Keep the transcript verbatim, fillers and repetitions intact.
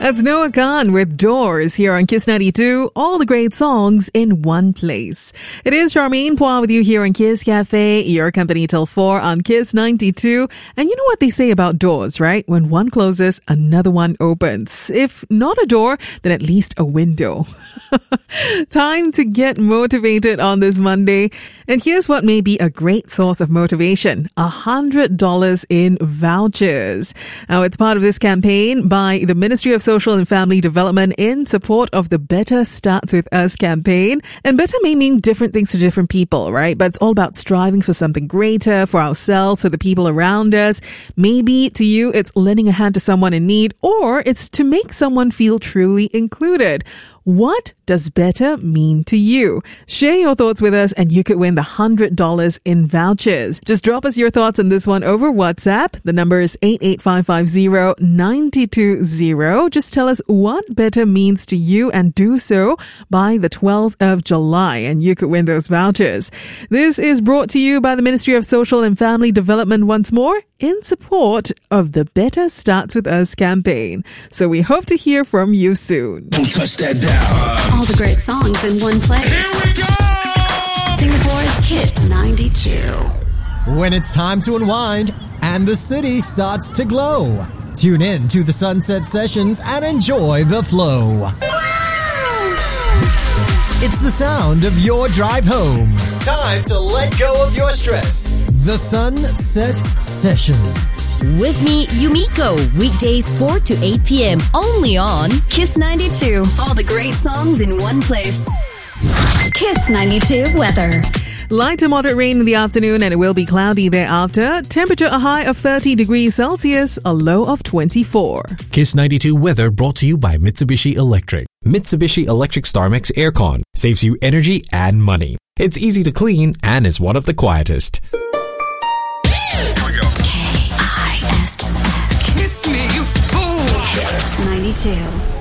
That's Noah Khan with Doors here on Kiss ninety-two. All the great songs in one place. It is Charmaine Poir with you here on Kiss Cafe, your company till four on Kiss ninety-two. And you know what they say about doors, right? When one closes, another one opens. If not a door, then at least a window. Time to get motivated on this Monday. And here's what may be a great source of motivation. one hundred dollars in vouchers. Now, it's part of this campaign by the Ministry of Social and Family Development in support of the Better Starts With Us campaign. And better may mean different things to different people, right? But it's all about striving for something greater for ourselves, for the people around us. Maybe to you, it's lending a hand to someone in need, or it's to make someone feel truly included. What does better mean to you? Share your thoughts with us and you could win the one hundred dollars in vouchers. Just drop us your thoughts on this one over WhatsApp. The number is eight eight five five zero nine two zero. Just tell us what better means to you and do so by the twelfth of July and you could win those vouchers. This is brought to you by the Ministry of Social and Family Development once more in support of the Better Starts With Us campaign. So we hope to hear from you soon. Don't touch that down. All the great songs in one place. Here we go! Singapore's Kiss ninety-two. When it's time to unwind and the city starts to glow, tune in to the Sunset Sessions and enjoy the flow. Wow! It's the sound of your drive home. Time to let go of your stress. The Sunset Sessions. With me, Yumiko, weekdays four to eight p.m. only on Kiss ninety-two. All the great songs in one place. Kiss ninety-two weather. Light to moderate rain in the afternoon and it will be cloudy thereafter. Temperature a high of thirty degrees Celsius, a low of twenty-four. Kiss ninety-two weather brought to you by Mitsubishi Electric. Mitsubishi Electric StarMax Aircon saves you energy and money. It's easy to clean and is one of the quietest. K I S S. Kiss me, you fool! Kiss ninety-two.